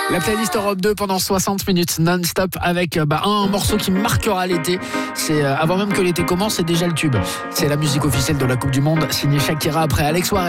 La playlist Europe 2 pendant 60 minutes non-stop avec un morceau qui marquera l'été. C'est avant même que l'été commence, c'est déjà le tube. C'est la musique officielle de la Coupe du Monde, signée Shakira après Alex Suarez.